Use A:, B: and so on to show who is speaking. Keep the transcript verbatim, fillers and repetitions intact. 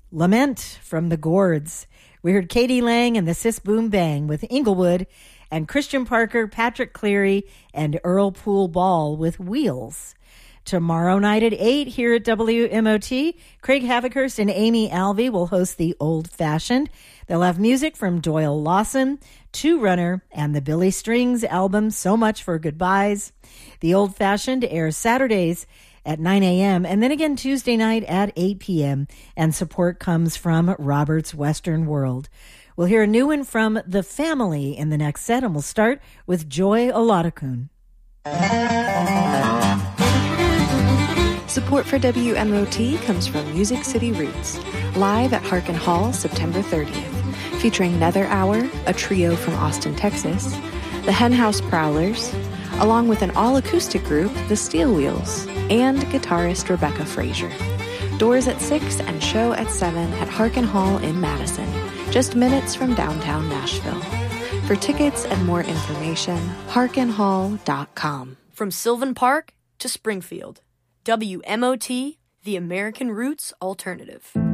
A: Lament from the Gourds. We heard Katie Lang and the Sis Boom Bang with Inglewood, and Christian Parker, Patrick Cleary, and Earl Poole Ball with Wheels. Tomorrow night at eight here at W M O T, Craig Havikhurst and Amy Alvey will host the Old Fashioned. They'll have music from Doyle Lawson, Two Runner, and the Billy Strings album, So Much for Goodbyes. The Old Fashioned airs Saturdays at nine a.m. and then again Tuesday night at eight p.m. And support comes from Robert's Western World. We'll hear a new one from The Family in the next set, and we'll start with Joy Oladokun.
B: Support for W M O T comes from Music City Roots, live at Harkin Hall September thirtieth, featuring Nether Hour, a trio from Austin, Texas, the Henhouse Prowlers, along with an all-acoustic group, the Steel Wheels, and guitarist Rebecca Frazier. Doors at six and show at seven at Harkin Hall in Madison, just minutes from downtown Nashville. For tickets and more information, harkin hall dot com.
C: From Sylvan Park to Springfield, W M O T, the American Roots Alternative.